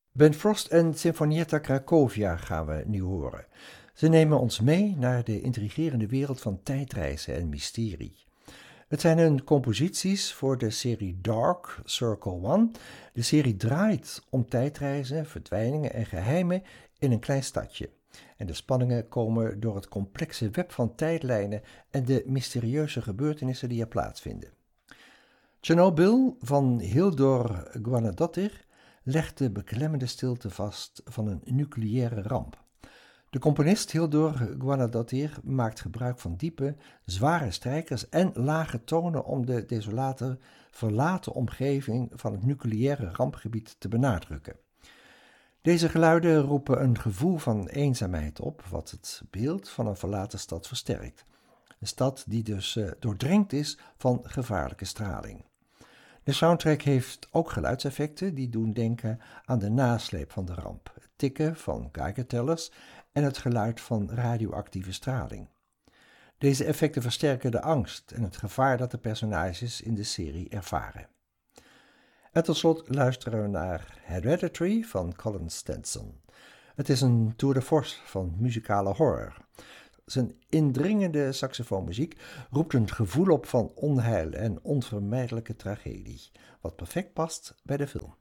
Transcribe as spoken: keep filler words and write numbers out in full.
Ben Frost en Sinfonietta Cracovia gaan we nu horen. Ze nemen ons mee naar de intrigerende wereld van tijdreizen en mysterie. Het zijn hun composities voor de serie Dark Circle One. De serie draait om tijdreizen, verdwijningen en geheimen in een klein stadje. En de spanningen komen door het complexe web van tijdlijnen en de mysterieuze gebeurtenissen die er plaatsvinden. Chernobyl van Hildur Guðnadóttir legt de beklemmende stilte vast van een nucleaire ramp. De componist Hildur Guðnadóttir maakt gebruik van diepe, zware strijkers en lage tonen om de desolate, verlaten omgeving van het nucleaire rampgebied te benadrukken. Deze geluiden roepen een gevoel van eenzaamheid op, wat het beeld van een verlaten stad versterkt. Een stad die dus uh, doordrenkt is van gevaarlijke straling. De soundtrack heeft ook geluidseffecten die doen denken aan de nasleep van de ramp, het tikken van Geigertellers en het geluid van radioactieve straling. Deze effecten versterken de angst en het gevaar dat de personages in de serie ervaren. En tot slot luisteren we naar Hereditary van Colin Stenson. Het is een tour de force van muzikale horror. Zijn indringende saxofoonmuziek roept een gevoel op van onheil en onvermijdelijke tragedie, wat perfect past bij de film.